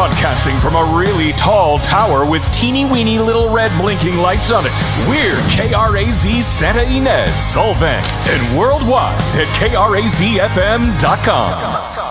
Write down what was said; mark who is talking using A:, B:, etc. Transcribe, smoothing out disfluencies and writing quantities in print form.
A: Broadcasting from a really tall tower with teeny weeny little red blinking lights on it, we're KRAZ Santa Ynez, Solvang, and worldwide at KRAZFM.com.